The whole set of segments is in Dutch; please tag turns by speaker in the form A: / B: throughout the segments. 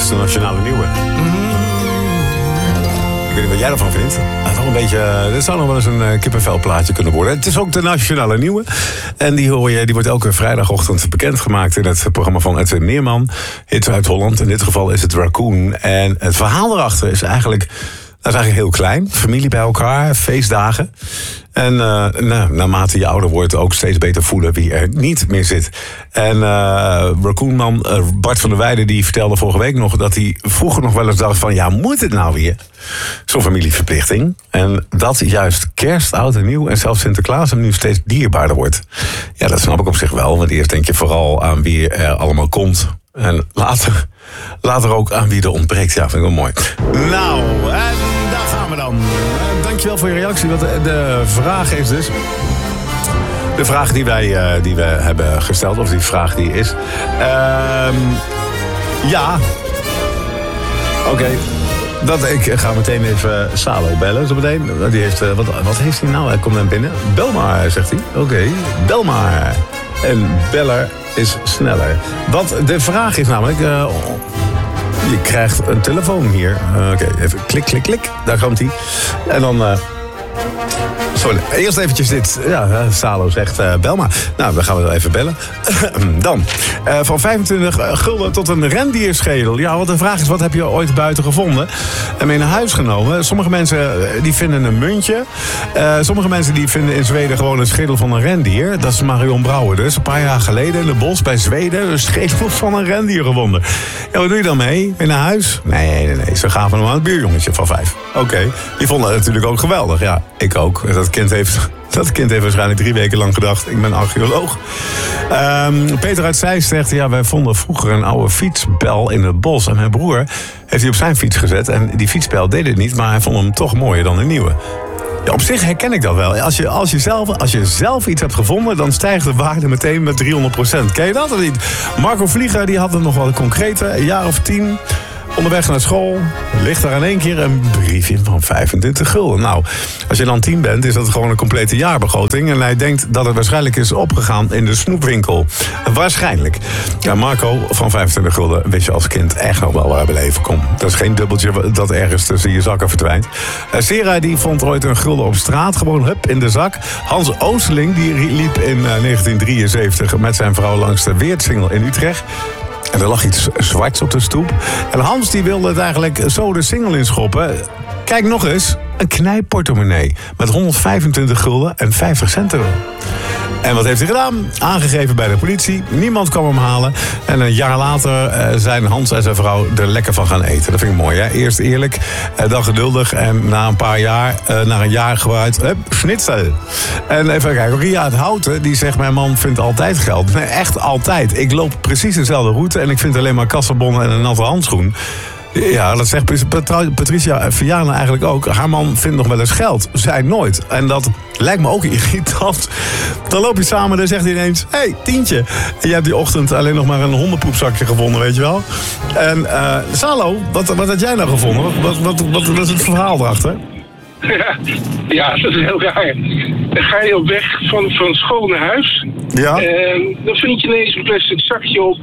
A: is de Nationale Nieuwe. Ik weet niet wat jij ervan vindt. Toch een beetje, dit zou nog wel eens een kippenvelplaatje kunnen worden. Het is ook de Nationale Nieuwe. En die wordt elke vrijdagochtend bekendgemaakt in het programma van Edwin Meerman. Hits uit Holland. In dit geval is het Raccoon. En het verhaal erachter is eigenlijk heel klein. Familie bij elkaar, feestdagen. En naarmate je ouder wordt ook steeds beter voelen wie er niet meer zit. En Raccoonman Bart van der Weijden die vertelde vorige week nog dat hij vroeger nog wel eens dacht van ja, moet het nou weer? Zo'n familieverplichting. En dat juist kerst, oud en nieuw en zelfs Sinterklaas hem nu steeds dierbaarder wordt. Ja, dat snap ik op zich wel. Want eerst denk je vooral aan wie er allemaal komt. En later ook aan wie er ontbreekt. Ja, vind ik wel mooi. Nou, en daar gaan we dan. Dankjewel voor je reactie. Want de vraag is dus... De vraag die we hebben gesteld, of die vraag die is... ja... Oké. Ik ga meteen even Salo bellen. Zo meteen. Die heeft, wat heeft hij nou? Hij komt naar binnen. Bel maar, zegt hij. Oké, bel maar. En beller is sneller. Wat de vraag is namelijk... je krijgt een telefoon hier. Oké, even klik, klik, klik. Daar komt hij. En dan... Sorry, eerst eventjes dit. Ja, Salo zegt bel maar. Nou, dan gaan we wel even bellen. Dan, van 25 gulden tot een rendierschedel. Ja, wat de vraag is, wat heb je ooit buiten gevonden? En mee naar huis genomen. Sommige mensen die vinden een muntje. Sommige mensen die vinden in Zweden gewoon een schedel van een rendier. Dat is Marion Brouwer dus. Een paar jaar geleden in de bos bij Zweden. Een schedel van een rendier gevonden. Ja, wat doe je dan mee? Mee naar huis? Nee. Ze gaven hem aan het buurjongetje van 5. Oké. Die vonden het natuurlijk ook geweldig. Ja, ik ook. Dat kind heeft waarschijnlijk 3 weken lang gedacht... ik ben archeoloog. Peter uit Zeist zegt... ja, wij vonden vroeger een oude fietsbel in het bos. En mijn broer heeft die op zijn fiets gezet. En die fietsbel deed het niet... maar hij vond hem toch mooier dan een nieuwe. Ja, op zich herken ik dat wel. Als je zelf iets hebt gevonden... dan stijgt de waarde meteen met 300%. Ken je dat of niet? Marco Vlieger die had het nog wel concreter. Een jaar of 10... Onderweg naar school ligt daar in één keer een briefje van 25 gulden. Nou, als je dan 10 bent, is dat gewoon een complete jaarbegroting. En hij denkt dat het waarschijnlijk is opgegaan in de snoepwinkel. Waarschijnlijk. Ja, Marco, van 25 gulden wist je als kind echt nog wel waar beleven kon. Dat is geen dubbeltje dat ergens tussen je zakken verdwijnt. Sera die vond ooit een gulden op straat, gewoon hup in de zak. Hans Oosteling die liep in 1973 met zijn vrouw langs de Weertsingel in Utrecht. En er lag iets zwarts op de stoep. En Hans die wilde het eigenlijk zo de singel inschoppen. Kijk nog eens, een knijportemonnee met 125 gulden en 50 cent erin. En wat heeft hij gedaan? Aangegeven bij de politie. Niemand kwam hem halen. En een jaar later zijn Hans en zijn vrouw er lekker van gaan eten. Dat vind ik mooi, hè? Eerst eerlijk, dan geduldig. En na een paar jaar, na een jaar gewaaid, schnitzel. En even kijken, Ria uit Houten, die zegt... mijn man vindt altijd geld. Nee, echt altijd. Ik loop precies dezelfde route... en ik vind alleen maar kassabonnen en een natte handschoen. Ja, dat zegt Patricia Viana eigenlijk ook. Haar man vindt nog wel eens geld. Zij nooit. En dat lijkt me ook irritant. Dan loop je samen en zegt hij ineens... hey, tientje. En je hebt die ochtend alleen nog maar een hondenpoepzakje gevonden, weet je wel. En Salo, wat had jij nou gevonden? Wat is het verhaal erachter?
B: Ja, dat is heel raar. Dan ga je op weg van school naar huis. Ja. En dan vind je ineens een plastic zakje op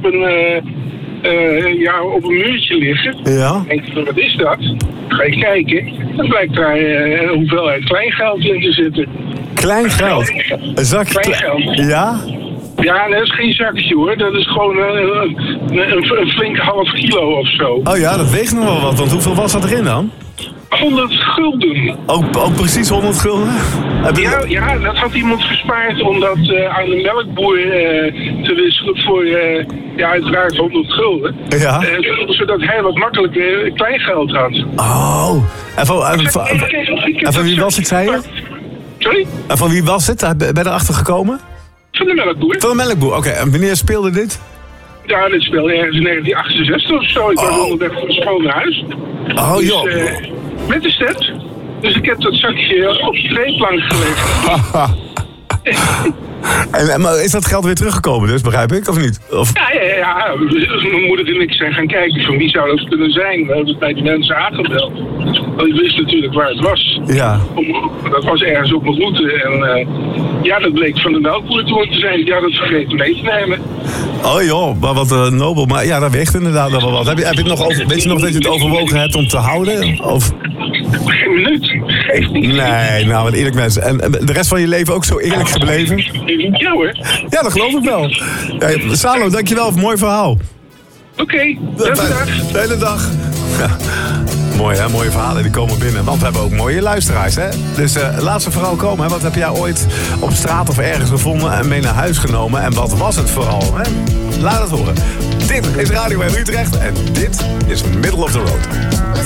B: op een muurtje liggen. Ja. En denk je, wat is dat? Dan ga je kijken. Dan blijkt daar een hoeveelheid kleingeld in te zitten.
A: Kleingeld? Een zak
B: kleingeld.
A: Ja?
B: Ja, dat is geen zakje hoor. Dat is gewoon een flink half kilo of zo.
A: Oh ja, dat weegt nog wel wat. Want hoeveel was dat erin dan?
B: 100 gulden.
A: Ook precies 100 gulden?
B: Ja, dat had iemand gespaard om dat aan de melkboer te wisselen voor uiteraard 100 gulden. Ja. Zodat hij wat makkelijker kleingeld had.
A: Oh. En van wie was het, zei je?
B: Sorry?
A: En van wie was het? Ben je erachter gekomen?
B: Van de melkboer.
A: Van de melkboer, oké. En wanneer speelde dit?
B: Ja, dit speelde ergens in 1968 of zo. Ik was onderweg van school naar huis.
A: Oh,
B: dus,
A: joh.
B: Met de stet. Dus ik heb dat zakje op de treeplank gelegd.
A: Maar is dat geld weer teruggekomen dus, begrijp ik, of niet? Of...
B: Ja. Mijn moeder en ik zijn gaan kijken van wie zou dat kunnen zijn. We hebben bij die mensen aangebeld. Want ik wist natuurlijk waar het was.
A: Ja.
B: Dat was ergens op mijn route. En dat bleek van de melkboertoer te zijn. Die had het vergeten mee te nemen.
A: Oh joh, maar wat nobel. Maar ja, dat weegt inderdaad wel wat. Heb je het nog weet je nog dat je het overwogen hebt om te houden? Of...
B: Geen minuut.
A: Nee, nou, wat eerlijk mensen. En de rest van je leven ook zo eerlijk gebleven?
B: Ja hoor.
A: Ja, dat geloof ik wel. Ja, Salo, dankjewel voor een mooi verhaal.
B: Oké, dag.
A: De hele dag. Ja. Mooi hè, mooie verhalen die komen binnen. Want we hebben ook mooie luisteraars hè. Dus laat ze vooral komen. Hè. Wat heb jij ooit op straat of ergens gevonden en mee naar huis genomen? En wat was het vooral? Hè? Laat het horen. Dit is Radio 1 Utrecht en dit is Middle of the Road.